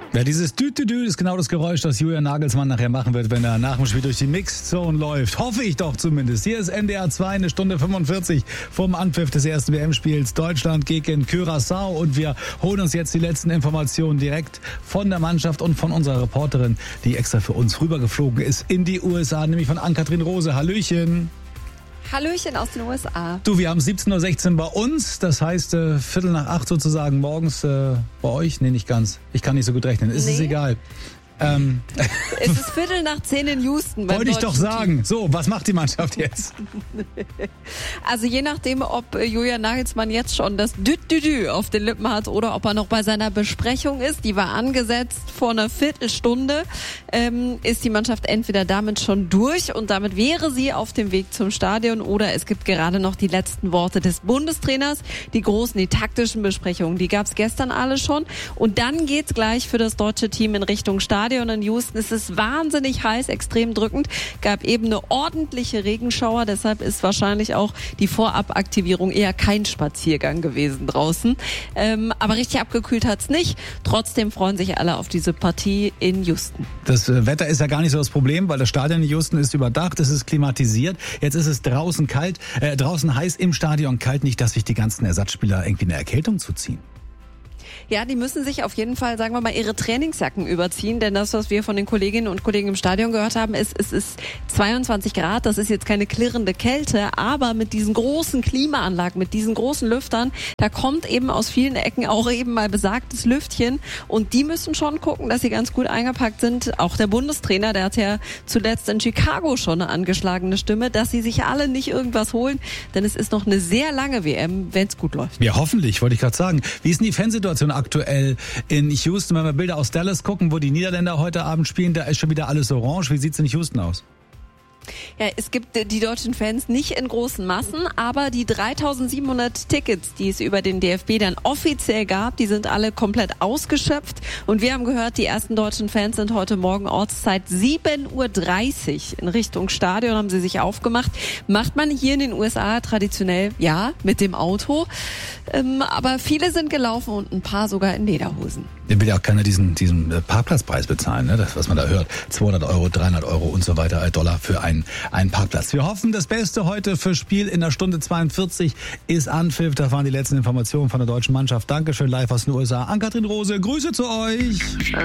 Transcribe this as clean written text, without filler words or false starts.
Ja, dieses Dü-Dü-Dü ist genau das Geräusch, das Julian Nagelsmann nachher machen wird, wenn er nach dem Spiel durch die Mixzone läuft. Hoffe ich doch zumindest. Hier ist NDR 2, 1:45 vom Anpfiff des ersten WM-Spiels Deutschland gegen Curaçao. Und wir holen uns jetzt die letzten Informationen direkt von der Mannschaft und von unserer Reporterin, die extra für uns rübergeflogen ist in die USA, nämlich von Ann-Kathrin Rose. Hallöchen. Hallöchen aus den USA. Du, wir haben 17:16 Uhr bei uns, das heißt 7:45 sozusagen morgens bei euch. Nee, nicht ganz. Ich kann nicht so gut rechnen. Ist es egal. Es ist 9:15 in Houston. Wollte ich doch sagen. So, was macht die Mannschaft jetzt? Also je nachdem, ob Julian Nagelsmann jetzt schon das Dü-Dü-Dü auf den Lippen hat oder ob er noch bei seiner Besprechung ist, die war angesetzt vor einer Viertelstunde, ist die Mannschaft entweder damit schon durch und damit wäre sie auf dem Weg zum Stadion, oder es gibt gerade noch die letzten Worte des Bundestrainers, die großen, die taktischen Besprechungen, die gab es gestern alle schon, und dann geht's gleich für das deutsche Team in Richtung Stadion in Houston. Es ist wahnsinnig heiß, extrem drückend, gab eben eine ordentliche Regenschauer, deshalb ist wahrscheinlich auch die Vorabaktivierung eher kein Spaziergang gewesen draußen. Aber richtig abgekühlt hat's nicht. Trotzdem freuen sich alle auf diese Partie in Houston. Das Wetter ist ja gar nicht so das Problem, weil das Stadion in Houston ist überdacht, es ist klimatisiert. Jetzt ist es draußen kalt, draußen heiß, im Stadion kalt. Nicht, dass sich die ganzen Ersatzspieler irgendwie eine Erkältung zuziehen. Ja, die müssen sich auf jeden Fall, sagen wir mal, ihre Trainingsjacken überziehen, denn das, was wir von den Kolleginnen und Kollegen im Stadion gehört haben, ist, es ist 22 Grad, das ist jetzt keine klirrende Kälte, aber mit diesen großen Klimaanlagen, mit diesen großen Lüftern, da kommt eben aus vielen Ecken auch eben mal besagtes Lüftchen, und die müssen schon gucken, dass sie ganz gut eingepackt sind. Auch der Bundestrainer, der hat ja zuletzt in Chicago schon eine angeschlagene Stimme, dass sie sich alle nicht irgendwas holen, denn es ist noch eine sehr lange WM, wenn es gut läuft. Ja, hoffentlich, wollte ich gerade sagen. Wie ist denn die Fansituation aktuell in Houston? Wenn wir Bilder aus Dallas gucken, wo die Niederländer heute Abend spielen, da ist schon wieder alles orange. Wie sieht's in Houston aus? Ja, es gibt die deutschen Fans nicht in großen Massen, aber die 3.700 Tickets, die es über den DFB dann offiziell gab, die sind alle komplett ausgeschöpft. Und wir haben gehört, die ersten deutschen Fans sind heute Morgen Ortszeit 7:30 Uhr in Richtung Stadion, haben sie sich aufgemacht. Macht man hier in den USA traditionell, ja, mit dem Auto. Aber viele sind gelaufen und ein paar sogar in Lederhosen. Der will ja auch keiner diesen Parkplatzpreis bezahlen, ne? Das, was man da hört. 200 Euro, 300 Euro und so weiter, Dollar für einen Parkplatz. Wir hoffen, das Beste heute fürs Spiel in der Stunde 42 ist Anpfiff. Das waren die letzten Informationen von der deutschen Mannschaft. Dankeschön, live aus den USA. Ann-Kathrin Rose, Grüße zu euch.